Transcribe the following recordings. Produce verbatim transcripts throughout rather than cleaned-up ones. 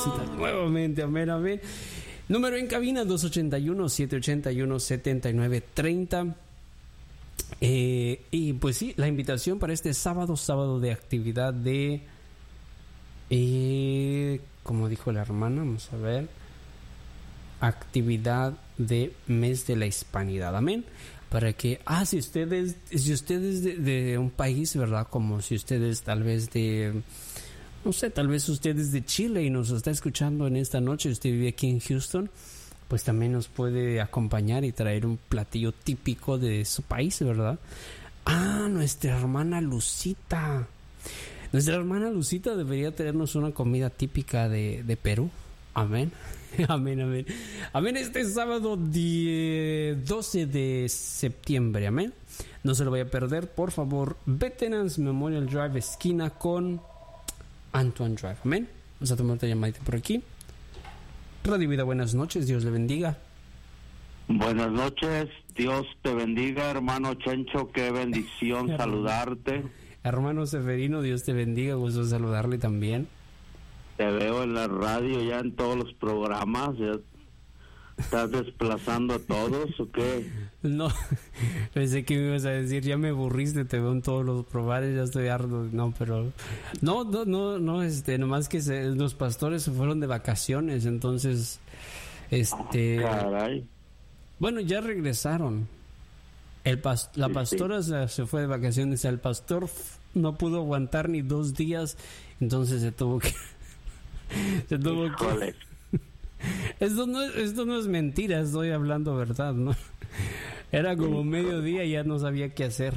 Lucita nuevamente, amén, amén. Número en cabina dos ochenta y uno, siete ochenta y uno, setenta y nueve treinta. Eh, y pues sí, la invitación para este sábado, sábado de actividad de, eh, como dijo la hermana, vamos a ver, actividad de mes de la hispanidad, amén. Para que, ah, si ustedes, si ustedes de, de un país, ¿verdad? Como si ustedes tal vez de, no sé, tal vez ustedes de Chile y nos está escuchando en esta noche, usted vive aquí en Houston, pues también nos puede acompañar y traer un platillo típico de su país, ¿verdad? Ah, nuestra hermana Lucita. Nuestra hermana Lucita debería traernos una comida típica de, de Perú. Amén. Amén, amén. Amén, este sábado doce de septiembre, amén. No se lo vaya a perder, por favor. Veterans Memorial Drive, esquina con Antoine Drive, amén. Vamos a tomar otra llamadita por aquí. Radio Vida, buenas noches, Dios le bendiga. Buenas noches, Dios te bendiga, hermano Chencho, qué bendición saludarte. Hermano Severino, Dios te bendiga, gusto saludarle también. Te veo en la radio ya en todos los programas, ya estás desplazando a todos, ¿o qué? No, pensé que me ibas a decir, ya me aburriste, te veo en todos los programas, ya estoy harto, no, pero... No, no, no, no, este, nomás que se, los pastores se fueron de vacaciones, entonces, este... Oh, caray. Bueno, ya regresaron. El pas, la pastora sí, sí. se fue de vacaciones, el pastor no pudo aguantar ni dos días, entonces se tuvo que... Se tuvo que... Esto no, esto no es mentira, estoy hablando verdad, ¿no? Era como mediodía y ya no sabía qué hacer.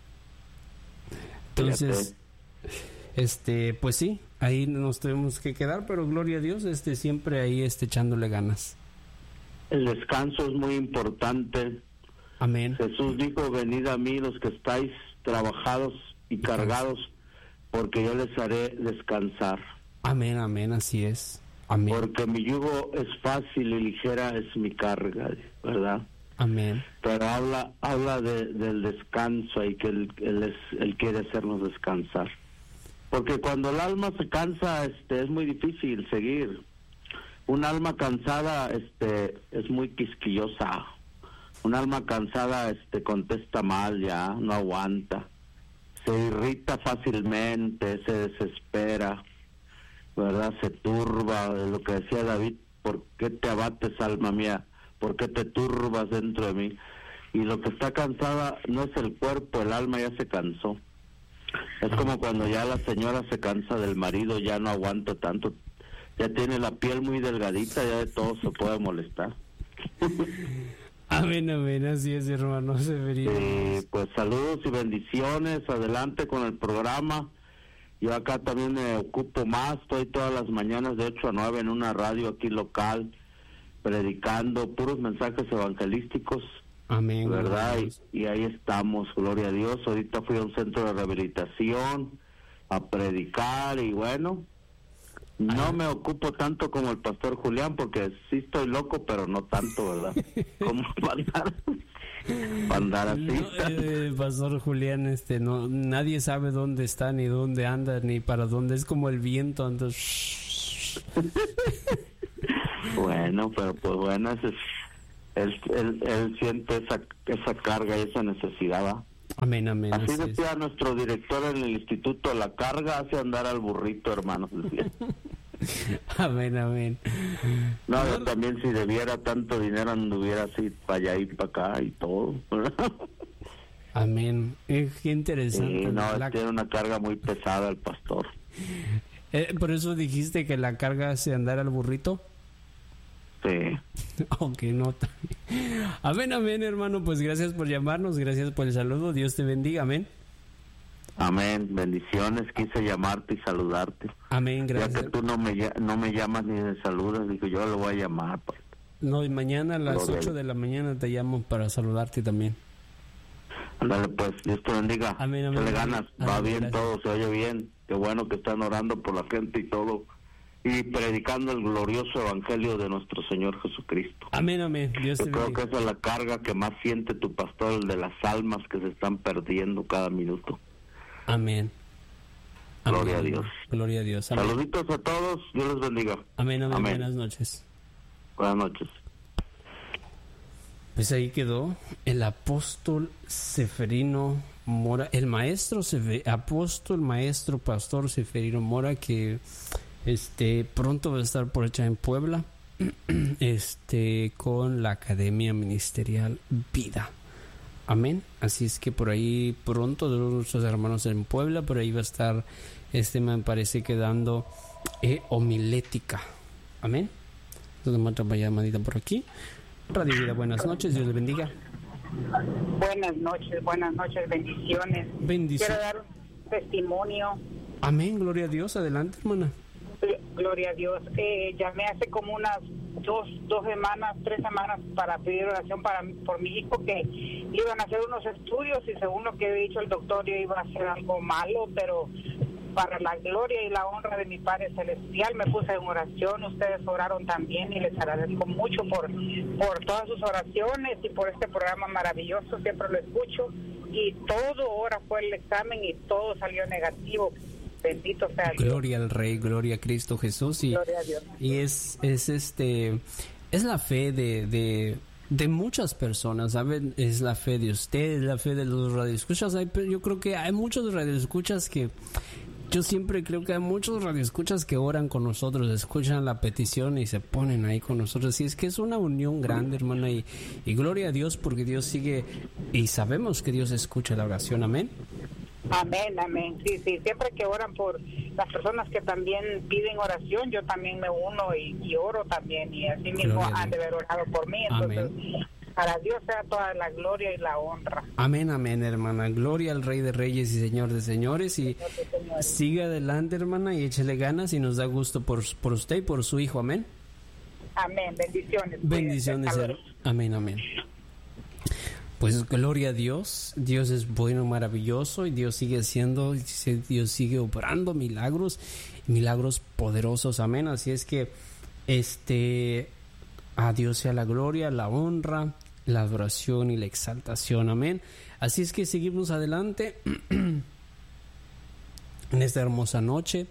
Entonces, este, pues sí, ahí nos tuvimos que quedar, pero gloria a Dios, este, siempre ahí este, echándole ganas. El descanso es muy importante. Amén. Jesús dijo, venid a mí los que estáis trabajados y cargados, porque yo les haré descansar. Amén, amén, así es. Amén. Porque mi yugo es fácil y ligera es mi carga, ¿verdad? Amén. Pero habla habla de, del descanso y que él, él, es, él quiere hacernos descansar. Porque cuando el alma se cansa, este, es muy difícil seguir. Un alma cansada, este, es muy quisquillosa. Un alma cansada, este, contesta mal ya, no aguanta. Se irrita fácilmente, se desespera, ¿verdad? Se turba, lo que decía David, ¿por qué te abates, alma mía? ¿Por qué te turbas dentro de mí? Y lo que está cansada no es el cuerpo, el alma ya se cansó. Es como cuando ya la señora se cansa del marido, ya no aguanta tanto, ya tiene la piel muy delgadita, ya de todo se puede molestar. Amén, amén, así es, hermano Severino. Eh, pues saludos y bendiciones, adelante con el programa. Yo acá también me ocupo más, estoy todas las mañanas de ocho a nueve en una radio aquí local, predicando puros mensajes evangelísticos. Amén. ¿Verdad? Y, y ahí estamos, gloria a Dios. Ahorita fui a un centro de rehabilitación a predicar y bueno, no ah. me ocupo tanto como el pastor Julián porque sí estoy loco, pero no tanto, ¿verdad? Como para andar, para andar así. No, eh, pastor Julián, este, no, nadie sabe dónde está, ni dónde anda, ni para dónde. Es como el viento, entonces... Bueno, pero pues bueno, ese es... Él, él, él siente esa esa carga y esa necesidad, ¿va? Amén, amén. Así, así decía es. Nuestro director en el instituto, la carga hace andar al burrito, hermanos. Amén, amén. No, yo también si debiera tanto dinero anduviera así para allá y para acá y todo, ¿verdad? Amén. Eh, qué interesante. Sí, no, la... tiene una carga muy pesada el pastor. Eh, ¿Por eso dijiste que la carga hace andar al burrito? Sí. Ok, no. Amén, amén, hermano. Pues gracias por llamarnos, gracias por el saludo. Dios te bendiga, amén. Amén, bendiciones. Quise llamarte y saludarte. Amén, gracias. Ya que tú no me, no me llamas ni me saludas, digo, yo lo voy a llamar. Pues. No, y mañana a las ocho de la mañana te llamo para saludarte también. Ándale, pues, Dios te bendiga. Amén, amén. Se le ganas, amén, va bien gracias. todo, se oye bien. Qué bueno que están orando por la gente y todo. Y predicando el glorioso evangelio de nuestro Señor Jesucristo. Amén, amén. Dios te Yo creo bendiga. que esa es la carga que más siente tu pastor, el de las almas que se están perdiendo cada minuto. Amén. Amén. Gloria a Dios. Gloria a Dios. Amén. Saluditos a todos, Dios les bendiga. Amén, amén, Amén. buenas noches. Buenas noches. Pues ahí quedó el apóstol Seferino Mora, el maestro Sefer, apóstol, maestro, pastor Seferino Mora, que este pronto va a estar por hecha en Puebla, este con la Academia Ministerial Vida. Amén. Así es que por ahí pronto de nuestros hermanos en Puebla, por ahí va a estar, este me parece que dando eh, homilética. Amén. Entonces otra llamadita por aquí. Radio Vida, buenas noches, Dios le bendiga. Buenas noches, buenas noches, bendiciones. Bendiciones. Quiero dar un testimonio. Amén, gloria a Dios, adelante, hermana. Gloria a Dios. Eh, llamé hace como unas dos, dos semanas, tres semanas para pedir oración para por mi hijo, que iban a hacer unos estudios y según lo que había dicho el doctor yo iba a hacer algo malo, pero para la gloria y la honra de mi Padre Celestial me puse en oración. Ustedes oraron también y les agradezco mucho por, por todas sus oraciones y por este programa maravilloso, siempre lo escucho y todo ahora fue el examen y todo salió negativo. Bendito sea Dios. Gloria al Rey, gloria a Cristo Jesús. Y, gloria a Dios. Y es, es este es la fe de, de, de muchas personas, ¿saben? Es la fe de ustedes, la fe de los radioescuchas. Hay, yo creo que hay muchos radioescuchas que yo siempre creo que hay muchos radioescuchas que oran con nosotros, escuchan la petición y se ponen ahí con nosotros. Y es que es una unión grande, hermana, y, y gloria a Dios porque Dios sigue y sabemos que Dios escucha la oración. Amén. Amén, amén. Sí, sí, siempre que oran por las personas que también piden oración, yo también me uno y, y oro también. Y así mismo han de haber orado por mí. Entonces, amén. Para Dios sea toda la gloria y la honra. Amén, amén, hermana. Gloria al Rey de Reyes y Señor de Señores. Y Señor de Señores. Siga adelante, hermana, y échele ganas y nos da gusto por, por usted y por su hijo. Amén. Amén. Bendiciones. Bendiciones. Her- amén, amén. Pues gloria a Dios. Dios es bueno, maravilloso, y Dios sigue haciendo, Dios sigue obrando milagros, milagros poderosos. Amén. Así es que este a Dios sea la gloria, la honra, la adoración y la exaltación. Amén. Así es que seguimos adelante en esta hermosa noche.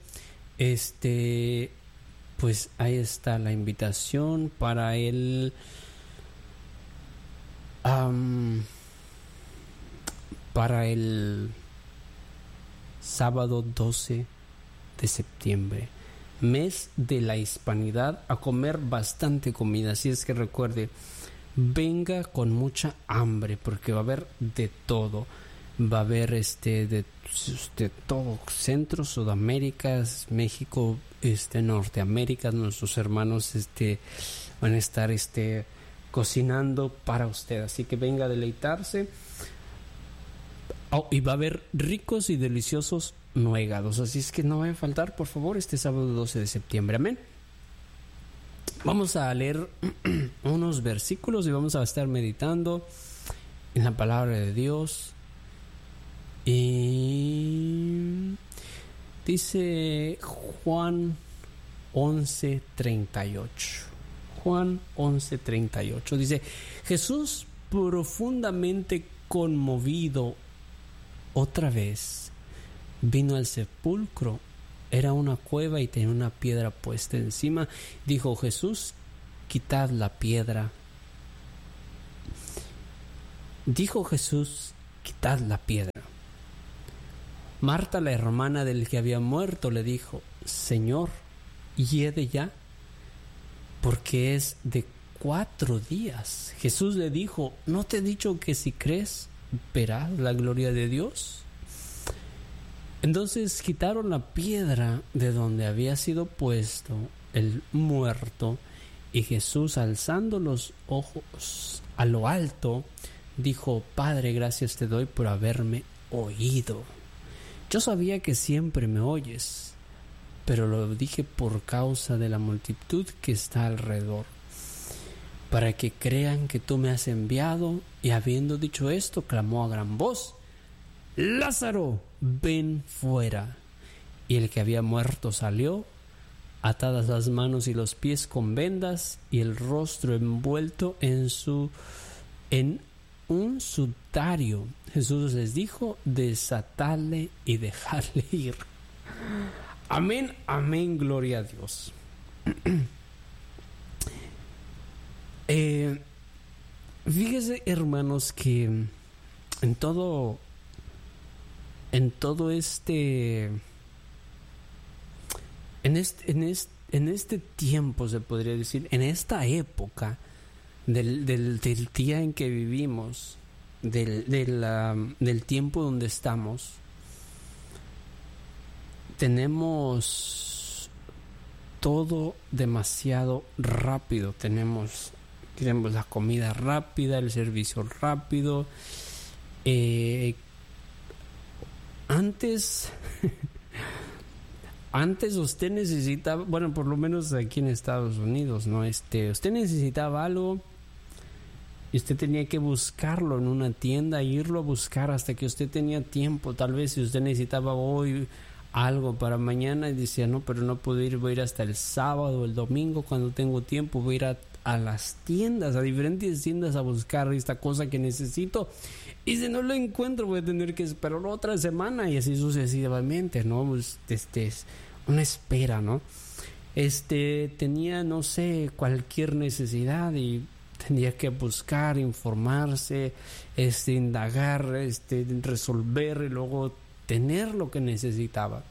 Este, pues ahí está la invitación para el um, para el sábado doce de septiembre. Mes de la Hispanidad, a comer bastante comida. Así es que recuerde, venga con mucha hambre porque va a haber de todo. Va a haber este de, de todo, Centro, Sudamérica, México, este Norteamérica. Nuestros hermanos este van a estar este cocinando para usted. Así que venga a deleitarse. Oh, y va a haber ricos y deliciosos nuegados, así es que no va a faltar, por favor, este sábado doce de septiembre. Amén. Vamos a leer unos versículos y vamos a estar meditando en la palabra de Dios. Y dice Juan once treinta y ocho. Juan once treinta y ocho dice: Jesús, profundamente conmovido otra vez, vino al sepulcro. Era una cueva y tenía una piedra puesta encima. Dijo Jesús: quitad la piedra. Dijo Jesús: quitad la piedra. Marta, la hermana del que había muerto, le dijo: Señor, hiede ya, porque es de cuatro días. Jesús le dijo: ¿no te he dicho que si crees verás la gloria de Dios? Entonces quitaron la piedra de donde había sido puesto el muerto, y Jesús, alzando los ojos a lo alto, dijo: Padre, gracias te doy por haberme oído. Yo sabía que siempre me oyes, pero lo dije por causa de la multitud que está alrededor, para que crean que tú me has enviado. Y habiendo dicho esto, clamó a gran voz: Lázaro, ven fuera. Y el que había muerto salió, atadas las manos y los pies con vendas, y el rostro envuelto en su en un sudario. Jesús les dijo: desatadle y dejadle ir. Amén, amén, gloria a Dios. eh, fíjese, hermanos, que en todo, en todo este, en este, en este, en este tiempo, se podría decir, en esta época del, del, del día en que vivimos, del, del, um, del tiempo donde estamos, tenemos todo demasiado rápido. Tenemos, queremos la comida rápida, el servicio rápido. Eh, antes, antes usted necesitaba, bueno, por lo menos aquí en Estados Unidos, ¿no? Este, usted necesitaba algo y usted tenía que buscarlo en una tienda, irlo a buscar hasta que usted tenía tiempo. Tal vez si usted necesitaba hoy algo para mañana y decía, no, pero no puedo ir, voy a ir hasta el sábado o el domingo cuando tengo tiempo, voy a ir a, a las tiendas, a diferentes tiendas a buscar esta cosa que necesito, y si no lo encuentro voy a tener que esperar otra semana, y así sucesivamente, ¿no? Pues, este es una espera, ¿no? Este, tenía, no sé, cualquier necesidad y tenía que buscar, informarse, este, indagar, este, resolver y luego tener lo que necesitaba.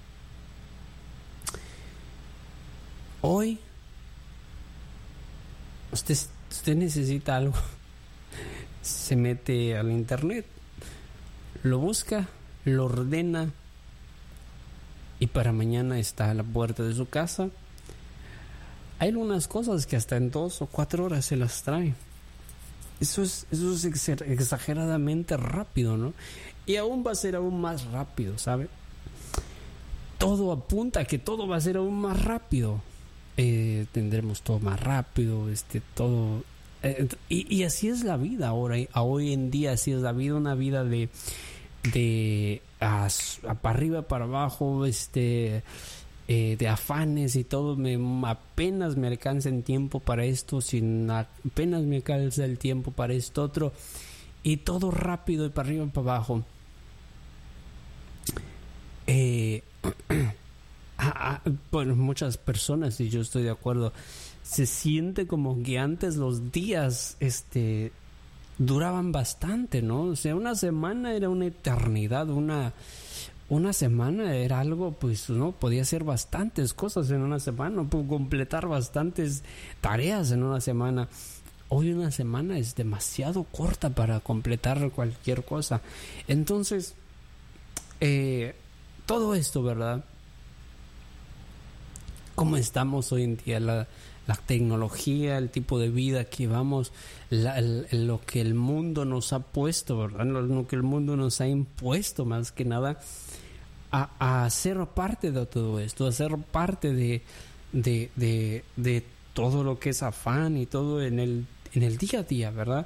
Hoy usted, usted necesita algo, se mete al internet, lo busca, lo ordena y para mañana está a la puerta de su casa. Hay algunas cosas que hasta en dos o cuatro horas se las trae. Eso es, eso es exageradamente rápido, ¿no? Y aún va a ser aún más rápido, ¿sabe? Todo apunta a que todo va a ser aún más rápido. Eh, tendremos todo más rápido, este, todo... Eh, y, y así es la vida ahora, a hoy en día, así es la vida, una vida de... de a, a para arriba, para abajo, este... Eh, de afanes y todo. Me, apenas me alcanza el tiempo para esto, sin apenas me alcanza el tiempo para esto otro, y todo rápido y para arriba y para abajo. Eh, a, a, bueno, muchas personas, y yo estoy de acuerdo, se siente como que antes los días este duraban bastante, ¿no? O sea, una semana era una eternidad, una Una semana era algo, pues, ¿no? Podía hacer bastantes cosas en una semana, puedo completar bastantes tareas en una semana. Hoy una semana es demasiado corta para completar cualquier cosa. Entonces, eh, todo esto, ¿verdad? ¿Cómo estamos hoy en día? La, la tecnología, el tipo de vida que vamos, la, el, lo que el mundo nos ha puesto, ¿verdad? Lo, lo que el mundo nos ha impuesto, más que nada, A, a ser parte de todo esto, a ser parte de, de, de, de todo lo que es afán y todo en el, en el día a día, ¿verdad?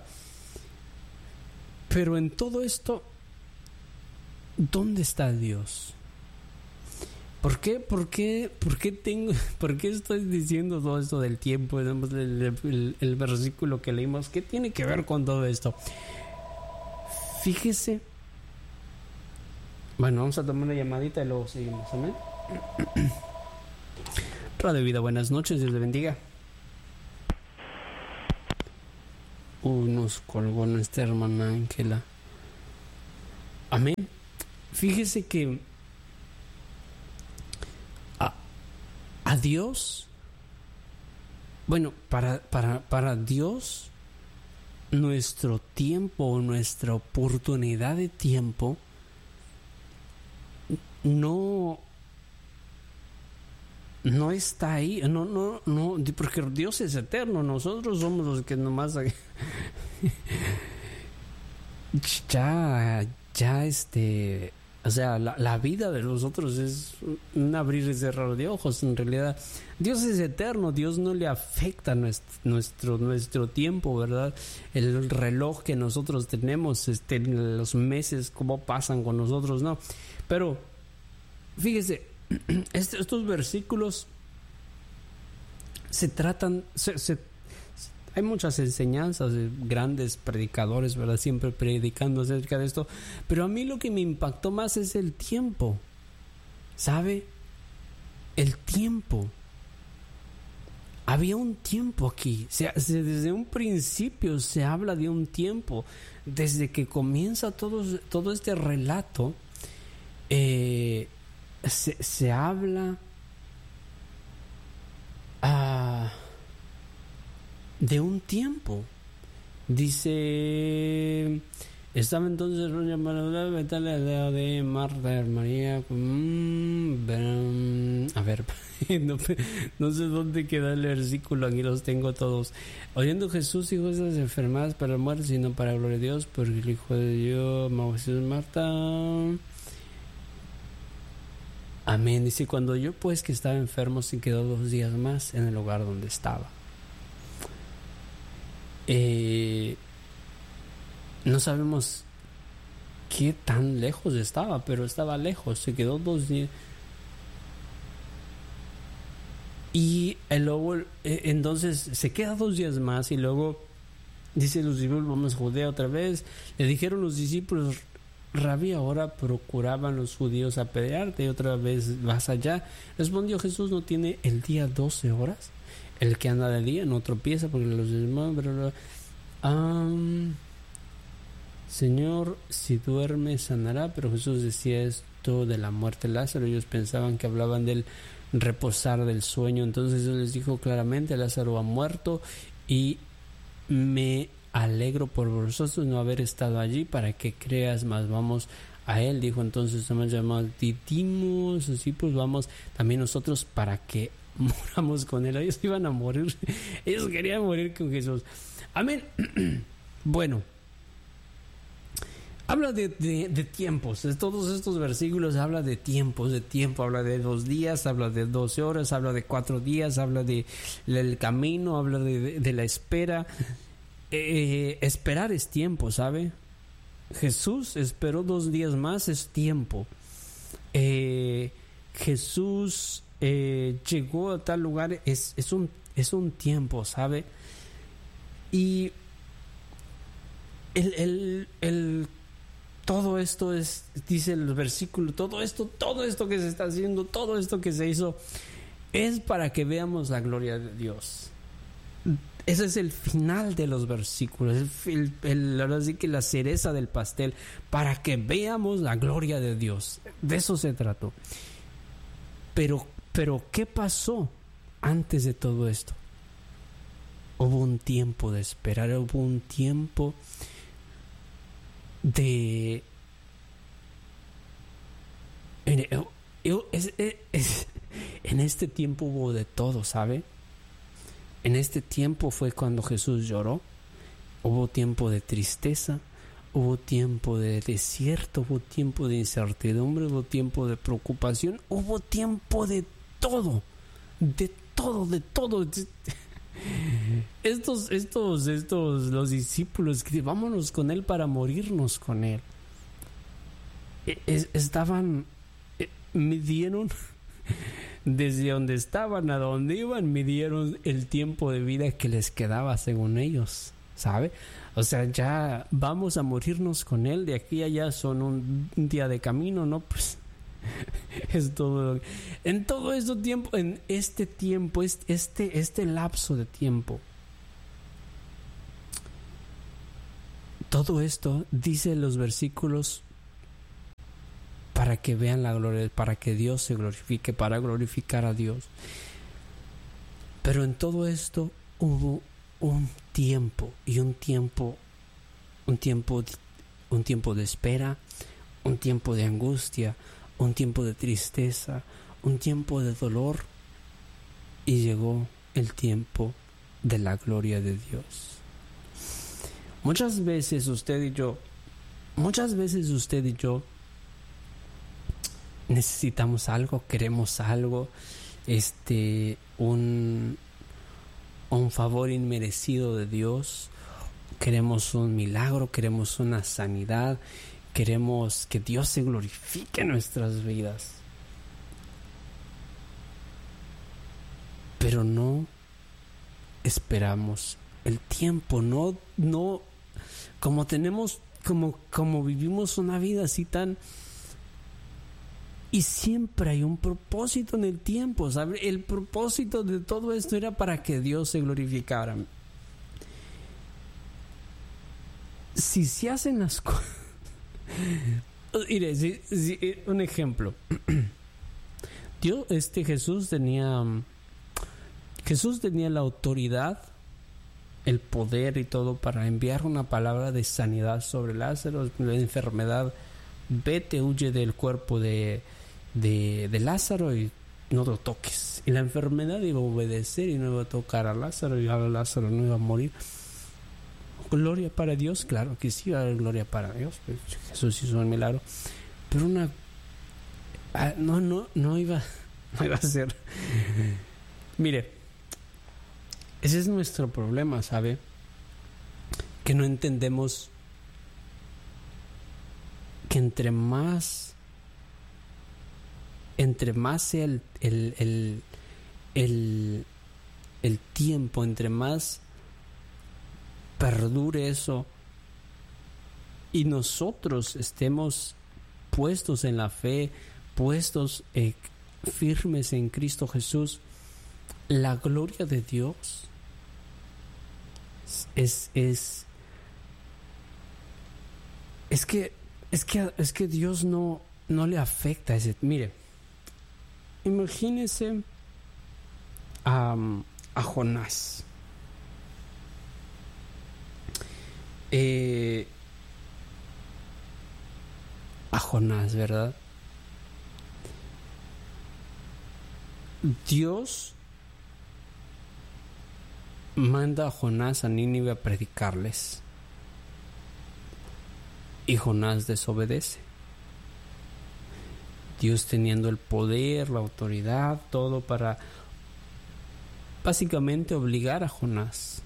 Pero en todo esto, ¿dónde está Dios? ¿Por qué, por qué, por qué tengo, por qué estoy diciendo todo esto del tiempo? El, el, el versículo que leímos, ¿qué tiene que ver con todo esto? Fíjese. Bueno, vamos a tomar una llamadita y luego seguimos, amén. Radio Vida, buenas noches, Dios le bendiga. Uh, nos colgó nuestra hermana Ángela. Amén. Fíjese que a, a Dios, bueno, para, para, para Dios, nuestro tiempo, nuestra oportunidad de tiempo, no no está ahí, no, no, no, porque Dios es eterno, nosotros somos los que nomás ya, ya este, o sea, la, la vida de nosotros es un abrir y cerrar de ojos. En realidad, Dios es eterno, Dios no le afecta nuestro, nuestro, nuestro tiempo, ¿verdad? El reloj que nosotros tenemos, este, los meses, cómo pasan con nosotros, no, pero fíjese, este, estos versículos se tratan, se, se, hay muchas enseñanzas de grandes predicadores, ¿verdad? Siempre predicando acerca de esto, pero a mí lo que me impactó más es el tiempo, ¿sabe? el tiempo. Había un tiempo aquí. Se, se, desde un principio se habla de un tiempo. Desde que comienza todo, todo este relato, eh, se, se habla uh, de un tiempo. Dice... Estaba entonces una palabra de Marta, María. Mmm, a ver, no, no sé dónde queda el versículo, aquí los tengo todos. Oyendo Jesús, hijo de las enfermedades para la muerte, sino para la gloria de Dios, porque el Hijo de Dios, Jesús, Marta. Amén. Dice: cuando yo pues que estaba enfermo, se quedó dos días más en el lugar donde estaba. Eh. No sabemos qué tan lejos estaba, pero estaba lejos. Se quedó dos días. Y luego, entonces, se queda dos días más. Y luego, dice los discípulos: vamos a Judea otra vez. Le dijeron los discípulos: Rabí, ahora procuraban los judíos apedrearte. Y otra vez vas allá. Respondió Jesús: ¿no tiene el día doce horas? El que anda de día no tropieza, porque los demás... Um, Señor, si duerme sanará. Pero Jesús decía esto de la muerte de Lázaro. Ellos pensaban que hablaban del reposar del sueño. Entonces Él les dijo claramente: Lázaro ha muerto, y me alegro por vosotros no haber estado allí, para que creas. Más vamos a Él. Dijo entonces: hemos llamado Didimos, así pues vamos también nosotros para que moramos con Él. Ellos iban a morir. Ellos querían morir con Jesús. Amén. Bueno, habla de, de, de tiempos. De todos estos versículos habla de tiempos, de tiempo. Habla de dos días, habla de doce horas, habla de cuatro días, habla de del camino, habla de, de, de la espera. Eh, esperar es tiempo, ¿sabe? Jesús esperó dos días más, es tiempo. Eh, Jesús eh, llegó a tal lugar, es, es, un, es un tiempo, ¿sabe? Y el, el, el todo esto es, dice el versículo, todo esto, todo esto que se está haciendo, todo esto que se hizo, es para que veamos la gloria de Dios. Ese es el final de los versículos, el, el, el, ahora sí que la cereza del pastel, para que veamos la gloria de Dios. De eso se trató. Pero, pero ¿qué pasó antes de todo esto? Hubo un tiempo de esperar, hubo un tiempo de... En, es, es, es, en este tiempo hubo de todo, ¿sabe? En este tiempo fue cuando Jesús lloró. Hubo tiempo de tristeza, hubo tiempo de desierto, hubo tiempo de incertidumbre, hubo tiempo de preocupación, hubo tiempo de todo, de todo, de todo. Estos, estos, estos, los discípulos, que vámonos con Él para morirnos con Él. Estaban, midieron, desde donde estaban a donde iban, midieron el tiempo de vida que les quedaba según ellos, ¿sabe? O sea, ya vamos a morirnos con Él, de aquí a allá son un, un día de camino, ¿no? Pues es todo. En todo este tiempo, en este tiempo, este, este lapso de tiempo, todo esto dice los versículos para que vean la gloria, para que Dios se glorifique, para glorificar a Dios. Pero en todo esto hubo un tiempo y un tiempo, un tiempo, un tiempo de espera, un tiempo de angustia, un tiempo de tristeza, un tiempo de dolor, y llegó el tiempo de la gloria de Dios. Muchas veces usted y yo, muchas veces usted y yo necesitamos algo, queremos algo, este, un, un favor inmerecido de Dios, queremos un milagro, queremos una sanidad, queremos que Dios se glorifique en nuestras vidas. Pero no esperamos el tiempo, no, no, como tenemos, como, como vivimos una vida así tan, Y siempre hay un propósito en el tiempo, ¿sabes? El propósito de todo esto era para que Dios se glorificara. Si se hacen las cosas... Mire, si, si, un ejemplo. Dios, este Jesús tenía... Jesús tenía la autoridad, el poder y todo para enviar una palabra de sanidad sobre Lázaro, la enfermedad. Vete, huye del cuerpo de... De, de Lázaro y no lo toques. Y la enfermedad iba a obedecer y no iba a tocar a Lázaro y ahora Lázaro no iba a morir. Gloria para Dios, claro que sí, gloria para Dios. Pues Jesús hizo un milagro. Pero una... No, no, no iba, no iba a ser... Mire, ese es nuestro problema, ¿sabe? Que no entendemos que entre más... Entre más sea el, el, el, el, el tiempo, entre más perdure eso y nosotros estemos puestos en la fe, puestos eh, firmes en Cristo Jesús, la gloria de Dios es es es que es que es que Dios no no le afecta ese. Mire, imagínese a, a Jonás. Eh, a Jonás, ¿verdad? Dios manda a Jonás a Nínive a predicarles. Y Jonás desobedece. Dios teniendo el poder, la autoridad, todo para básicamente obligar a Jonás.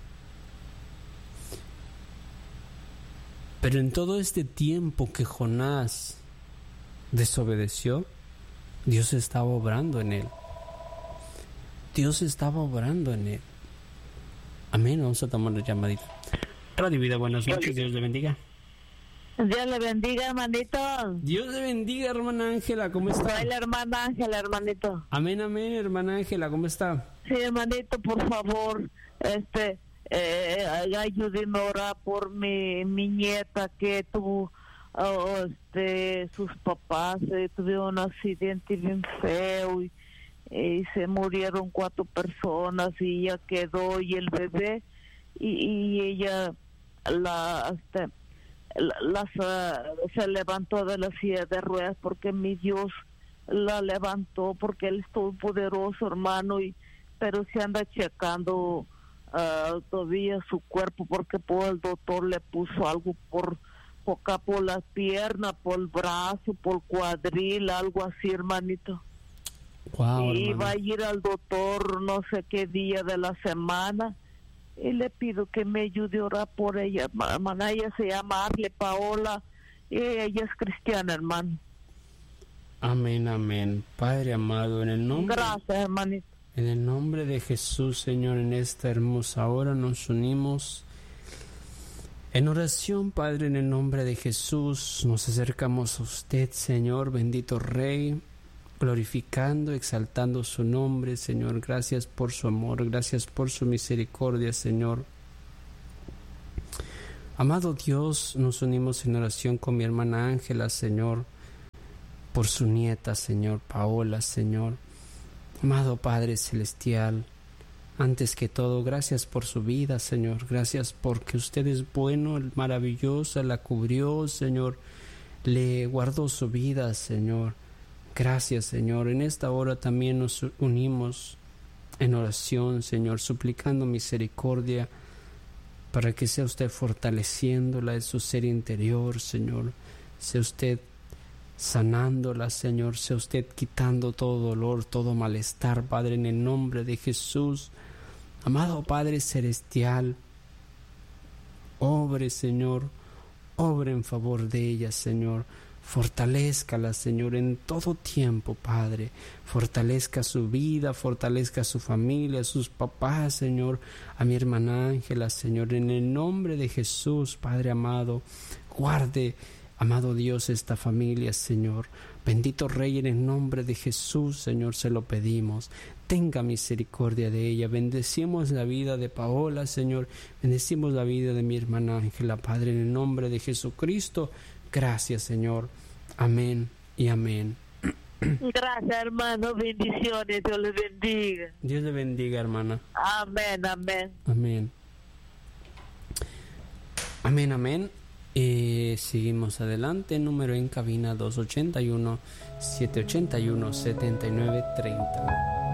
Pero en todo este tiempo que Jonás desobedeció, Dios estaba obrando en él. Dios estaba obrando en él. Amén. Vamos a tomar la llamadita. Radio Vida, buenas noches. Dios le bendiga. Dios le bendiga, hermanito. Dios le bendiga, hermana Ángela, ¿cómo está? Soy la hermana Ángela, hermanito. Amén, amén, hermana Ángela, ¿cómo está? Sí, hermanito, por favor, este, eh, ayúdeme a orar por mi, mi nieta que tuvo, oh, este, sus papás eh, tuvieron un accidente bien feo y, y se murieron cuatro personas y ella quedó y el bebé y, y ella la, este, Las, uh, se levantó de la silla de ruedas porque mi Dios la levantó porque Él es todo poderoso, hermano, y pero se anda checando uh, todavía su cuerpo porque por el doctor le puso algo por, por acá por la pierna, por el brazo, por el cuadril, algo así, hermanito. Wow, y hermano. va a ir al doctor no sé qué día de la semana. Y le pido que me ayude a orar por ella, hermana. Ella se llama Arle Paola y ella es cristiana, hermano. Amén, amén. Padre amado, en el nombre, gracias, hermanito. En el nombre de Jesús, Señor, en esta hermosa hora nos unimos en oración, Padre, en el nombre de Jesús. Nos acercamos a usted, Señor, bendito Rey, glorificando, exaltando su nombre, Señor. Gracias por su amor, gracias por su misericordia, Señor. Amado Dios, nos unimos en oración con mi hermana Ángela, Señor, por su nieta, Señor, Paola, Señor. Amado Padre Celestial, antes que todo, gracias por su vida, Señor. Gracias porque usted es bueno, maravilloso, la cubrió, Señor. Le guardó su vida, Señor. Gracias, Señor. En esta hora también nos unimos en oración, Señor, suplicando misericordia para que sea usted fortaleciéndola en su ser interior, Señor. Sea usted sanándola, Señor. Sea usted quitando todo dolor, todo malestar, Padre, en el nombre de Jesús. Amado Padre Celestial, obre, Señor, obre en favor de ella, Señor. Fortalézcala, Señor, en todo tiempo, Padre. Fortalezca su vida, fortalezca su familia, sus papás, Señor. A mi hermana Ángela, Señor, en el nombre de Jesús, Padre amado. Guarde, amado Dios, esta familia, Señor. Bendito Rey, en el nombre de Jesús, Señor, se lo pedimos. Tenga misericordia de ella. Bendecimos la vida de Paola, Señor. Bendecimos la vida de mi hermana Ángela, Padre, en el nombre de Jesucristo. Gracias, Señor. Amén y amén. Gracias, hermano. Bendiciones. Dios le bendiga. Dios le bendiga, hermana. Amén, amén. Amén. Amén, amén. Eh, seguimos adelante. Número en cabina dos ochenta y uno, siete ochenta y uno, setenta y nueve treinta.